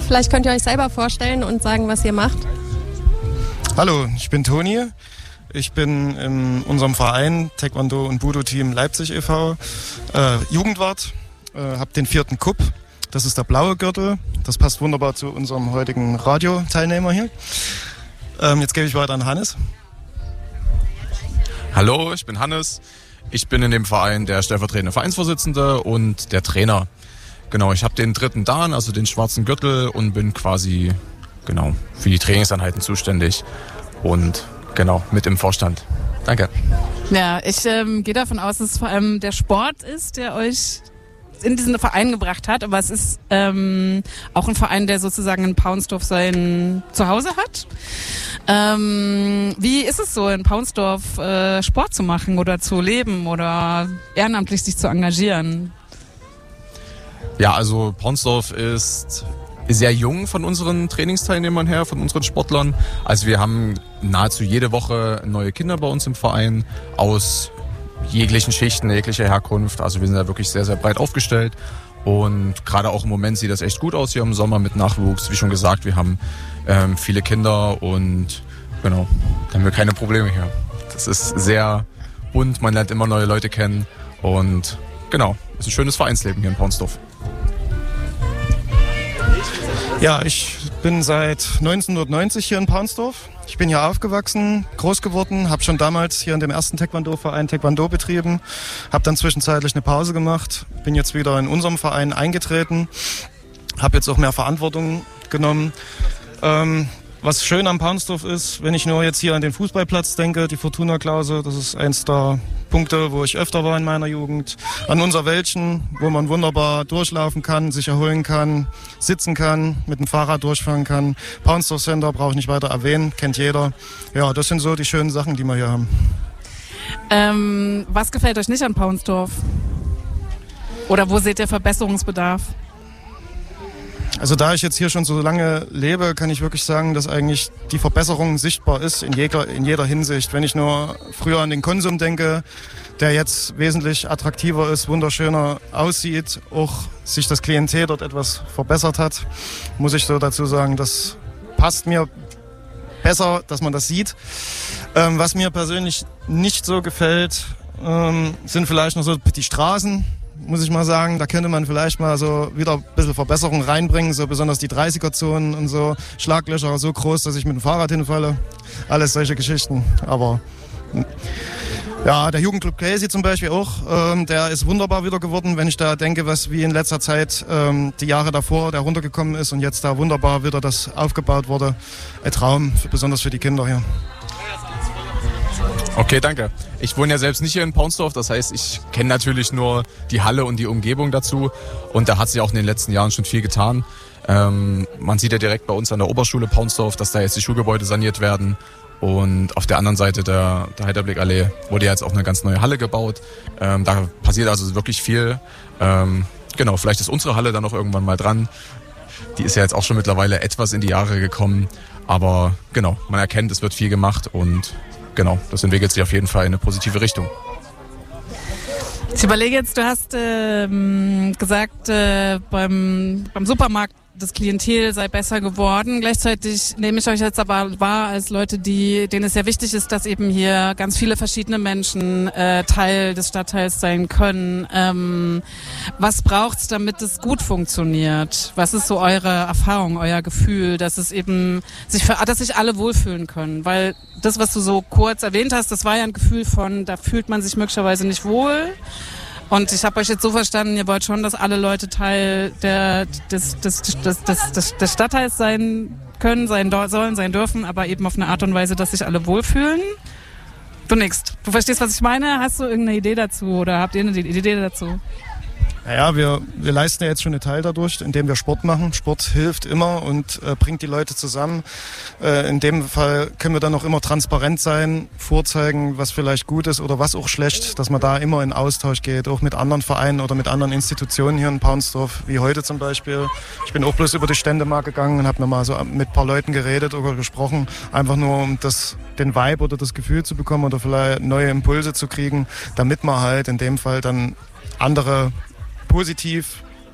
Vielleicht könnt ihr euch selber vorstellen und sagen, was ihr macht. Hallo, ich bin Toni. Ich bin in unserem Verein Taekwondo und Budo-Team Leipzig e.V. Jugendwart, habe den 4. Cup. Das ist der blaue Gürtel. Das passt wunderbar zu unserem heutigen Radioteilnehmer hier. Jetzt gebe ich weiter an Hannes. Hallo, ich bin Hannes. Ich bin in dem Verein der stellvertretende Vereinsvorsitzende und der Trainer. Genau, ich habe den 3. Dan, also den schwarzen Gürtel, und bin quasi für die Trainingseinheiten zuständig und mit im Vorstand. Danke. Ja, ich gehe davon aus, dass es vor allem der Sport ist, der euch in diesen Verein gebracht hat, aber es ist auch ein Verein, der sozusagen in Paunsdorf sein Zuhause hat. Wie ist es so, in Paunsdorf Sport zu machen oder zu leben oder ehrenamtlich sich zu engagieren? Ja, also Paunsdorf ist sehr jung von unseren Trainingsteilnehmern her, von unseren Sportlern. Also wir haben nahezu jede Woche neue Kinder bei uns im Verein aus jeglichen Schichten, jeglicher Herkunft. Also wir sind da wirklich sehr, sehr breit aufgestellt. Und gerade auch im Moment sieht das echt gut aus hier im Sommer mit Nachwuchs. Wie schon gesagt, wir haben viele Kinder und da haben wir keine Probleme hier. Das ist sehr bunt, man lernt immer neue Leute kennen und ist ein schönes Vereinsleben hier in Paunsdorf. Ja, ich bin seit 1990 hier in Paunsdorf. Ich bin hier aufgewachsen, groß geworden, habe schon damals hier in dem ersten Taekwondo-Verein Taekwondo betrieben, habe dann zwischenzeitlich eine Pause gemacht, bin jetzt wieder in unserem Verein eingetreten, habe jetzt auch mehr Verantwortung genommen. Was schön am Paunsdorf ist, wenn ich nur jetzt hier an den Fußballplatz denke, die Fortuna-Klause, das ist eins der Punkte, wo ich öfter war in meiner Jugend. An unser Wäldchen, wo man wunderbar durchlaufen kann, sich erholen kann, sitzen kann, mit dem Fahrrad durchfahren kann. Paunsdorf Center brauche ich nicht weiter erwähnen, kennt jeder. Ja, das sind so die schönen Sachen, die wir hier haben. Was gefällt euch nicht an Paunsdorf? Oder wo seht ihr Verbesserungsbedarf? Also da ich jetzt hier schon so lange lebe, kann ich wirklich sagen, dass eigentlich die Verbesserung sichtbar ist in jeder Hinsicht. Wenn ich nur früher an den Konsum denke, der jetzt wesentlich attraktiver ist, wunderschöner aussieht, auch sich das Klientel dort etwas verbessert hat, muss ich so dazu sagen, das passt mir besser, dass man das sieht. Was mir persönlich nicht so gefällt, sind vielleicht noch so die Straßen. Muss ich mal sagen, da könnte man vielleicht mal so wieder ein bisschen Verbesserung reinbringen, so besonders die 30er-Zonen und so, Schlaglöcher so groß, dass ich mit dem Fahrrad hinfalle, alles solche Geschichten, aber ja, der Jugendclub Crazy zum Beispiel auch, der ist wunderbar wieder geworden, wenn ich da denke, was wie in letzter Zeit die Jahre davor der runtergekommen ist und jetzt da wunderbar wieder das aufgebaut wurde, ein Traum, besonders für die Kinder hier. Okay, danke. Ich wohne ja selbst nicht hier in Paunsdorf, das heißt, ich kenne natürlich nur die Halle und die Umgebung dazu und da hat sich auch in den letzten Jahren schon viel getan. Man sieht ja direkt bei uns an der Oberschule Paunsdorf, dass da jetzt die Schulgebäude saniert werden und auf der anderen Seite der Heiterblick-Allee wurde ja jetzt auch eine ganz neue Halle gebaut. Da passiert also wirklich viel. Vielleicht ist unsere Halle dann auch irgendwann mal dran. Die ist ja jetzt auch schon mittlerweile etwas in die Jahre gekommen, aber man erkennt, es wird viel gemacht und das entwickelt sich auf jeden Fall in eine positive Richtung. Ich überlege jetzt, du hast gesagt, beim Supermarkt das Klientel sei besser geworden. Gleichzeitig nehme ich euch jetzt aber wahr als Leute, denen es sehr wichtig ist, dass eben hier ganz viele verschiedene Menschen Teil des Stadtteils sein können. Was braucht's, damit es gut funktioniert? Was ist so eure Erfahrung, euer Gefühl, dass es eben dass sich alle wohlfühlen können? Weil das, was du so kurz erwähnt hast, das war ja ein Gefühl von, da fühlt man sich möglicherweise nicht wohl. Und ich habe euch jetzt so verstanden, ihr wollt schon, dass alle Leute Teil des Stadtteils sein können, sein sollen, sein dürfen, aber eben auf eine Art und Weise, dass sich alle wohlfühlen. Du nickst. Du verstehst, was ich meine? Hast du irgendeine Idee dazu oder habt ihr eine Idee dazu? Naja, wir leisten ja jetzt schon einen Teil dadurch, indem wir Sport machen. Sport hilft immer und bringt die Leute zusammen. In dem Fall können wir dann auch immer transparent sein, vorzeigen, was vielleicht gut ist oder was auch schlecht, dass man da immer in Austausch geht, auch mit anderen Vereinen oder mit anderen Institutionen hier in Paunsdorf, wie heute zum Beispiel. Ich bin auch bloß über die Stände mal gegangen und habe mir mal so mit ein paar Leuten geredet oder gesprochen, einfach nur um den Vibe oder das Gefühl zu bekommen oder vielleicht neue Impulse zu kriegen, damit man halt in dem Fall dann andere positiv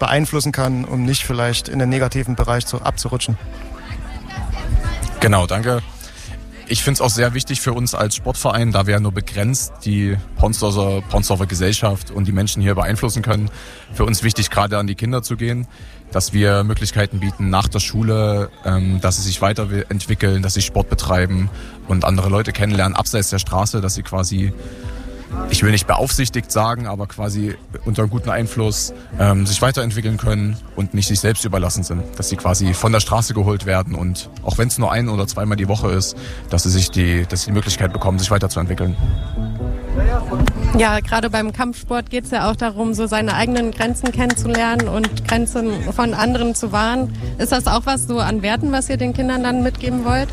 beeinflussen kann, um nicht vielleicht in den negativen Bereich abzurutschen. Genau, danke. Ich finde es auch sehr wichtig für uns als Sportverein, da wir ja nur begrenzt die Paunsdorfer Gesellschaft und die Menschen hier beeinflussen können. Für uns wichtig, gerade an die Kinder zu gehen, dass wir Möglichkeiten bieten nach der Schule, dass sie sich weiterentwickeln, dass sie Sport betreiben und andere Leute kennenlernen, abseits der Straße, dass sie quasi, ich will nicht beaufsichtigt sagen, aber quasi unter einem guten Einfluss sich weiterentwickeln können und nicht sich selbst überlassen sind. Dass sie quasi von der Straße geholt werden und auch wenn es nur 1- oder 2-mal die Woche ist, dass sie die Möglichkeit bekommen, sich weiterzuentwickeln. Ja, gerade beim Kampfsport geht es ja auch darum, so seine eigenen Grenzen kennenzulernen und Grenzen von anderen zu wahren. Ist das auch was so an Werten, was ihr den Kindern dann mitgeben wollt?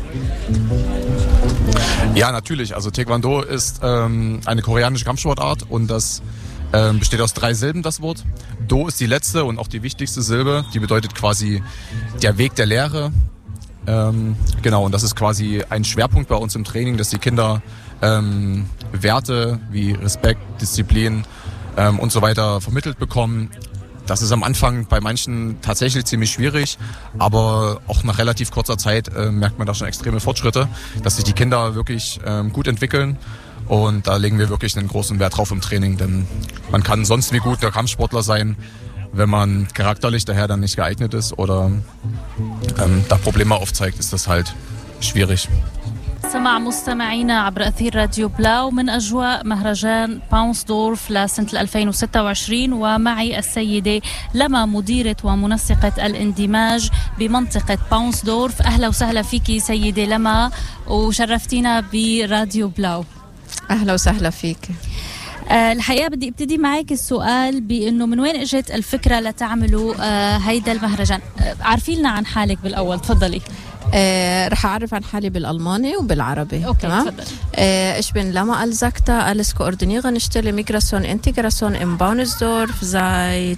Ja, natürlich. Also Taekwondo ist eine koreanische Kampfsportart und das besteht aus 3 Silben, das Wort. Do ist die letzte und auch die wichtigste Silbe. Die bedeutet quasi der Weg der Lehre. Genau, und das ist quasi ein Schwerpunkt bei uns im Training, dass die Kinder Werte wie Respekt, Disziplin und so weiter vermittelt bekommen. Das ist am Anfang bei manchen tatsächlich ziemlich schwierig, aber auch nach relativ kurzer Zeit merkt man da schon extreme Fortschritte, dass sich die Kinder wirklich gut entwickeln. Und da legen wir wirklich einen großen Wert drauf im Training, denn man kann sonst wie gut der Kampfsportler sein, wenn man charakterlich daher dann nicht geeignet ist oder da Probleme aufzeigt, ist das halt schwierig. سمع مستمعينا عبر أثير راديو بلاو من أجواء مهرجان باونسدورف لسنة 2026 ومعي السيدة لما مديرة ومنسقة الاندماج بمنطقة باونسدورف. أهلا وسهلا فيكي سيدة لما وشرفتينا براديو بلاو. أهلا وسهلا فيك. الحقيقة بدي ابتدي معك السؤال بأنه من وين اجت الفكرة لتعملوا هيدا المهرجان؟ عارفين لنا عن حالك بالأول، تفضلي. رح أعرف عن حالي بالألماني وبالعربي. تمام. Ich bin Lama Alzakta, alles koordinieren Stelle Migration Integration in Baunsdorf seit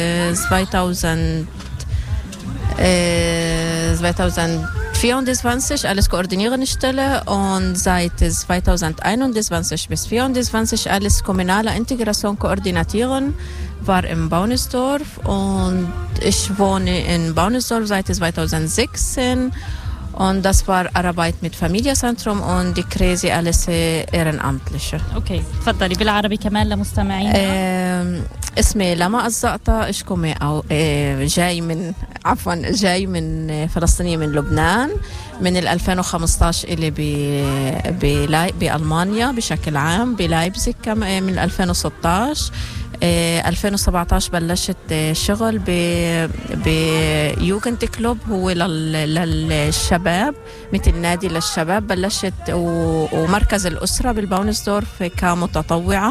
2024, alles koordinieren Stelle und seit 2021 bis 2024 alles kommunale Integration koordinieren. War in Baunsdorf und ich wohne in Baunsdorf seit 2016 und das war Arbeit mit Familienzentrum und die Kräse alles Ehrenamtliche. Okay, تفضلي بالعربي كمان لمستمعينا. اسمي لما الزقطة اشكمي او جاي من فلسطينية من لبنان من 2015 اللي بألمانيا بشكل عام بلايبزيغ من 2016 2017 بلشت شغل بيوجنت كلوب هو للشباب مثل نادي للشباب بلشت ومركز الأسرة بالباونسدورف كمتطوعة.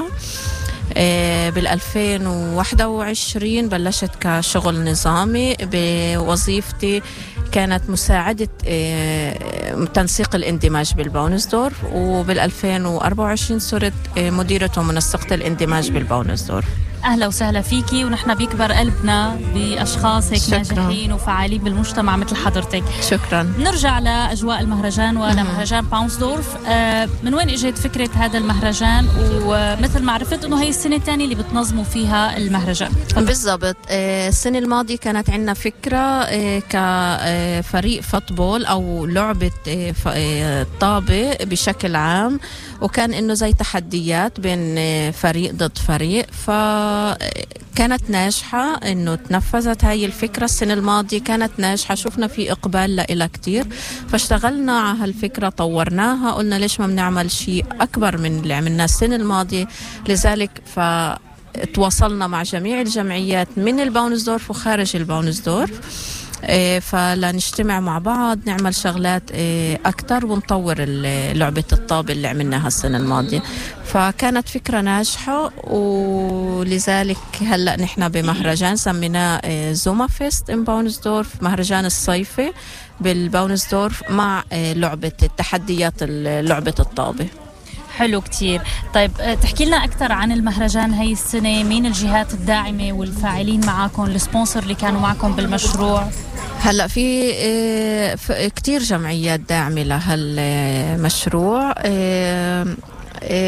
بال2021 بلشت كشغل نظامي بوظيفتي كانت مساعدة تنسيق الاندماج بالباونسدورف وبال2024 صرت مديرة ومنسقة الاندماج بالباونسدورف. أهلا وسهلا فيكي ونحن بيكبر قلبنا بأشخاص هيك ناجحين وفعالين بالمجتمع مثل حضرتك. شكرا. نرجع لأجواء المهرجان ولمهرجان باونسدورف. من وين اجت فكرة هذا المهرجان ومثل ما عرفت انه هي السنة الثانية اللي بتنظموا فيها المهرجان؟ بالضبط. السنة الماضية كانت عندنا فكرة كفريق فوتبول او لعبة طابة بشكل عام وكان انه زي تحديات بين فريق ضد فريق فكانت ناجحة انه تنفذت هاي الفكرة السنة الماضية كانت ناجحة شفنا في اقبال لها كتير فاشتغلنا على هالفكرة طورناها قلنا ليش ما بنعمل شيء اكبر من اللي عملناه السنة الماضية لذلك تواصلنا مع جميع الجمعيات من الباونسدورف وخارج الباونسدورف فلنجتمع مع بعض نعمل شغلات أكتر ونطور لعبة الطابة اللي عملناها السنة الماضية فكانت فكرة ناجحة ولذلك هلأ نحن بمهرجان سميناه زوما فيست in باونسدورف مهرجان الصيفي بالباونسدورف مع لعبة التحديات لعبة الطابة. حلو كتير. طيب تحكي لنا أكثر عن المهرجان هاي السنة، مين الجهات الداعمة والفاعلين معاكم، السبونسر اللي كانوا معكم بالمشروع؟ هلأ في كتير جمعيات داعمة لهالمشروع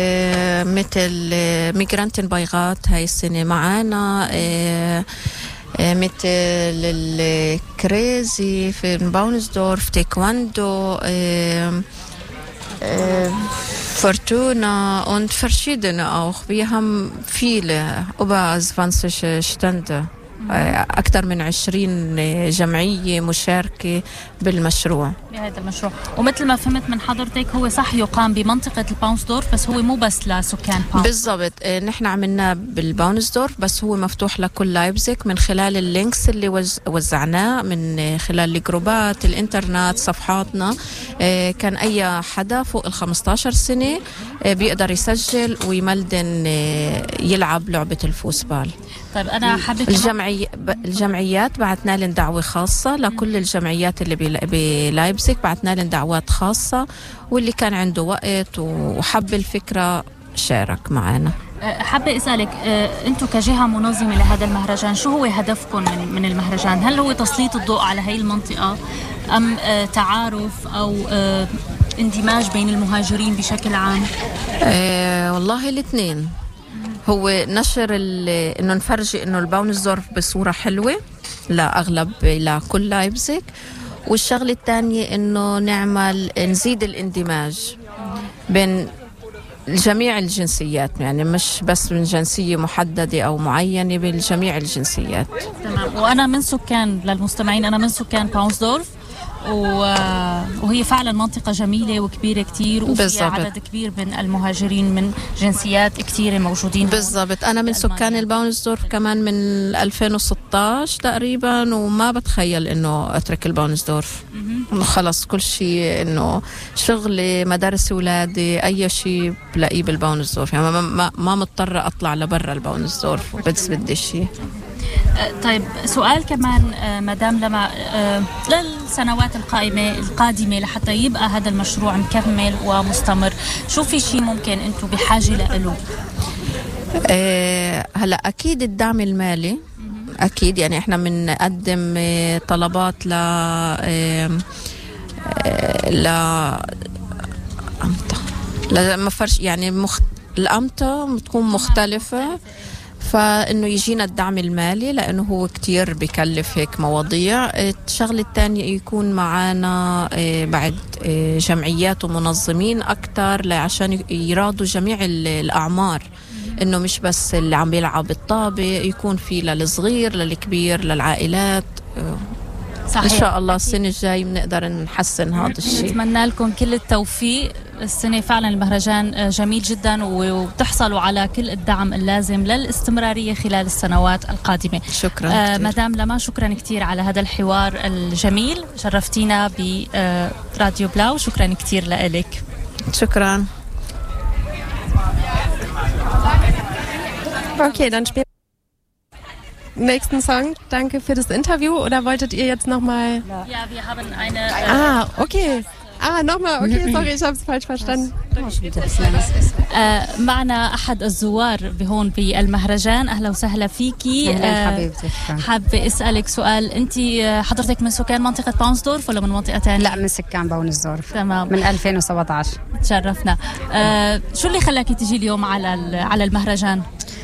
مثل ميغرانتين بايغات هاي السنة معانا مثل الكريزي في باونسدورف، تايكواندو، Fortuna und verschiedene auch. Wir haben viele, über 20 Stände. أكثر من 20 جمعية مشاركة بالمشروع. بهذا المشروع. ومثل ما فهمت من حضرتك هو صح يقام بمنطقة الباونسدورف بس هو مو بس لسكان باونس. بالضبط، نحن عملنا بالباونسدورف بس هو مفتوح لكل لايبزيك من خلال اللينكس اللي وزعناه من خلال الجروبات الانترنت صفحاتنا. كان أي حدا فوق 15 سنة بيقدر يسجل ويملدن يلعب لعبة الفوسبال. طيب أنا حابة الجمعيات بعتنا لهم دعوة خاصة لكل الجمعيات اللي بلايبزيك، بعتنا لهم دعوات خاصة، واللي كان عنده وقت وحب الفكرة شارك معنا. حابة أسألك أنتم كجهة منظمة لهذا المهرجان شو هو هدفكم من المهرجان؟ هل هو تسليط الضوء على هاي المنطقة أم تعارف أو اندماج بين المهاجرين بشكل عام؟ والله الاثنين. هو نشر انه نفرجي انه الباونسدورف بصورة حلوة لأغلب لكل لايبزيك، والشغلة الثانية انه نزيد الاندماج بين جميع الجنسيات، يعني مش بس من جنسية محددة أو معينة، بالجميع الجنسيات. تمام. وأنا من سكان للمستمعين، أنا من سكان باونسدورف، وهي فعلا منطقة جميلة وكبيرة كتير، وفي عدد كبير من المهاجرين من جنسيات كتيرة موجودين. بالضبط. أنا من سكان الباونسدورف كمان من 2016 تقريبا، وما بتخيل إنه أترك الباونسدورف. خلص كل شيء، إنه شغلي، مدارس أولادي، أي شيء بلاقيه بالباونسدورف، يعني ما مضطرة أطلع لبرا الباونسدورف بس بدي شيء. طيب سؤال كمان مدام لما للسنوات القادمة لحتى يبقى هذا المشروع مكمل ومستمر، شو في شيء ممكن أنتم بحاجة له؟ هلا أكيد الدعم المالي، أكيد يعني إحنا بنقدم طلبات مفرش، يعني الأمتى بتكون مختلفة، فإنه يجينا الدعم المالي لأنه هو كتير بيكلف هيك مواضيع. الشغلة الثانية يكون معنا بعد جمعيات ومنظمين أكتر عشان يرادوا جميع الأعمار، إنه مش بس اللي عم بيلعب الطابة، يكون في للصغير للكبير للعائلات. صحيح. إن شاء الله السنة الجاي بنقدر نحسن هذا الشيء. نتمنى لكم كل التوفيق. السنة فعلا المهرجان جميل جدا، وبتحصلوا على كل الدعم اللازم للاستمرارية خلال السنوات القادمة. شكرا مدام لما، شكرا كتير على هذا الحوار الجميل، شرفتينا براديو بلاو. شكرا كتير لك. شكرا. Okay, dann spielen wir den nächsten Song. Danke für das Interview. Oder wolltet ihr jetzt nochmal? Ja, wir haben eine... Okay. nochmal. Okay, sorry, ich habe es falsch verstanden. معنا أحد الزوار بهون بالمهرجان. أهلا وسهلا فيكي. حابة أسألك سؤال، أنت حضرتك من سكان منطقة باونسدورف ولا من منطقة تانية؟ لا، من سكان باونسدورف. تمام. من 2017. تشرفنا. شو اللي خلاكي تجي اليوم على المهرجان؟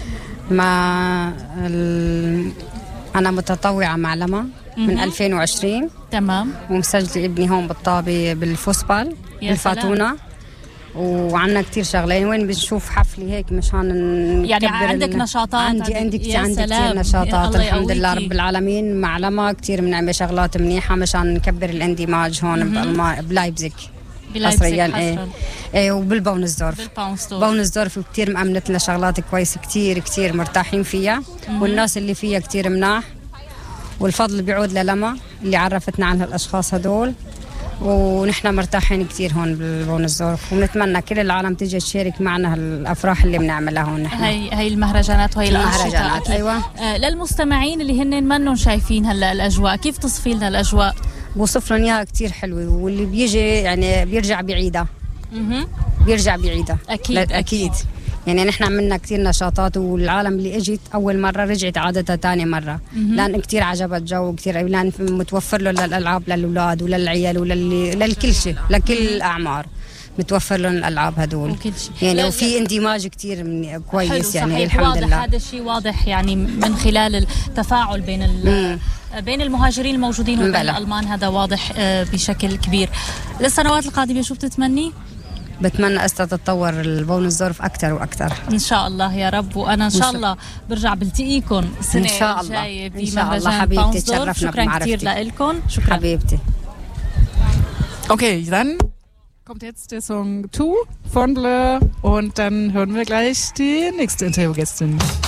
أنا متطوعة مع لما من 2020. تمام. ومسجلة ابني هون بالطابة بالفوسبال بالفاتونة، وعنا كتير شغلين وين بنشوف حفلة هيك مشان يعني عندك نشاطات؟ عندي كتير نشاطات الحمد لله رب العالمين. مع لما كتير بنعمل شغلات منيحة مشان نكبر الاندماج هون بلايبزيك حصريا. وبالباونسدورف. باونسدورف كتير مأمنت لنا شغلات كويسة، كتير مرتاحين فيها، والناس اللي فيها كتير مناح، والفضل بيعود للما اللي عرفتنا عن هالأشخاص هدول، ونحن مرتاحين كتير هون بالباونسدورف، ونتمنى كل العالم تيجي تشارك معنا هالأفراح اللي بنعملها هون. نحن هاي المهرجانات وهي المهرجانات. أيوة. للمستمعين اللي هن منهم شايفين هلا الأجواء، كيف تصفي لنا الأجواء؟ بوصف لهم إياها كتير حلوة، واللي بيجي يعني بيرجع بعيدة. أكيد. يعني نحن عملنا كتير نشاطات، والعالم اللي اجت أول مرة رجعت عادتها تاني مرة، لأن كتير عجبت جو كتير، لأن متوفر له للألعاب للأولاد وللعيال وللكل شيء، لكل الأعمار. متوفر لهم الالعاب هدول يعني وفي اندماج كتير كويس يعني الحمد لله. هذا الشيء واضح يعني من خلال التفاعل بين المهاجرين الموجودين وبين الألمان، هذا واضح بشكل كبير. للسنوات القادمة شو بتتمني؟ بتمنى تتطور البون الظرف أكتر وأكتر إن شاء الله يا رب، وأنا إن شاء الله برجع بلتقيكم السنة الجاية بمهرجان حبيبتي، تشرفنا شكرا كثير لكم. شكرا حبيبتي. Okay, dann kommt jetzt der Song 2 von Blur und dann hören wir gleich die nächste Interviewgästin.